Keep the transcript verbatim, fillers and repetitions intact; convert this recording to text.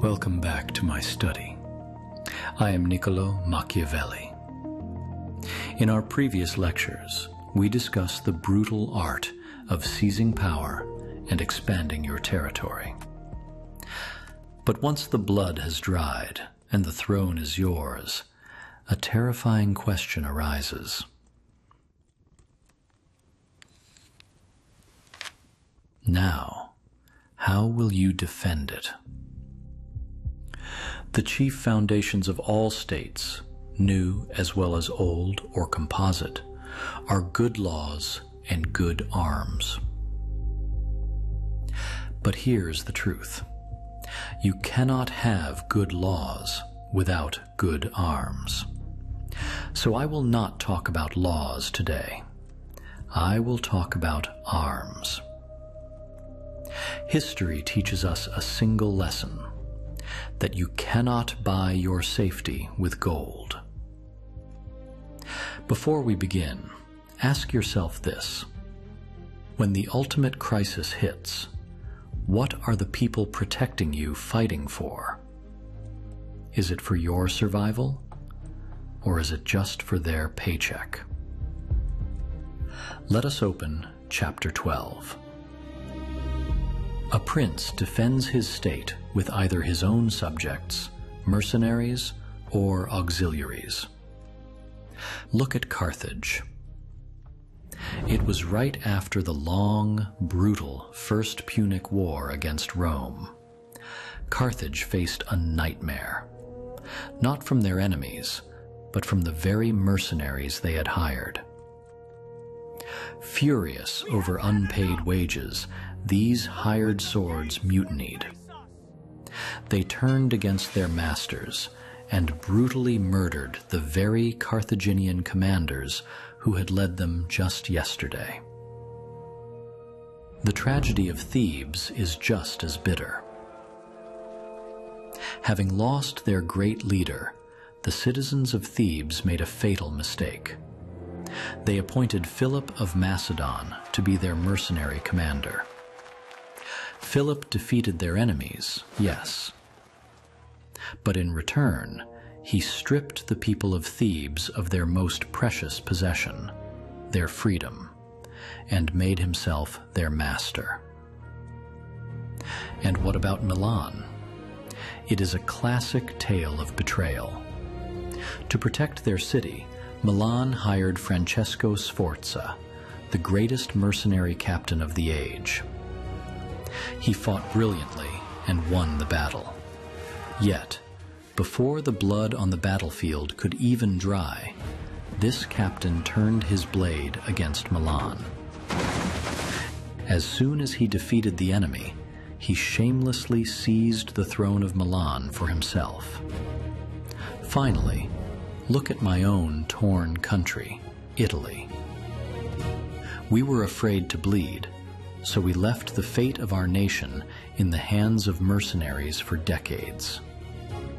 Welcome back to my study. I am Niccolo Machiavelli. In our previous lectures, we discussed the brutal art of seizing power and expanding your territory. But once the blood has dried and the throne is yours, a terrifying question arises. Now, how will you defend it? The chief foundations of all states, new as well as old or composite, are good laws and good arms. But here's the truth. You cannot have good laws without good arms. So I will not talk about laws today. I will talk about arms. History teaches us a single lesson, that you cannot buy your safety with gold. Before we begin, ask yourself this. When the ultimate crisis hits, what are the people protecting you fighting for? Is it for your survival, or is it just for their paycheck? Let us open chapter twelve. A prince defends his state with either his own subjects, mercenaries, or auxiliaries. Look at Carthage. It was right after the long, brutal First Punic War against Rome. Carthage faced a nightmare, not from their enemies, but from the very mercenaries they had hired. Furious over unpaid wages, these hired swords mutinied. They turned against their masters and brutally murdered the very Carthaginian commanders who had led them just yesterday. The tragedy of Thebes is just as bitter. Having lost their great leader, the citizens of Thebes made a fatal mistake. They appointed Philip of Macedon to be their mercenary commander. Philip defeated their enemies, yes. But in return, he stripped the people of Thebes of their most precious possession, their freedom, and made himself their master. And what about Milan? It is a classic tale of betrayal. To protect their city, Milan hired Francesco Sforza, the greatest mercenary captain of the age. He fought brilliantly and won the battle. Yet, before the blood on the battlefield could even dry, this captain turned his blade against Milan. As soon as he defeated the enemy, he shamelessly seized the throne of Milan for himself. Finally, look at my own torn country, Italy. We were afraid to bleed, so we left the fate of our nation in the hands of mercenaries for decades.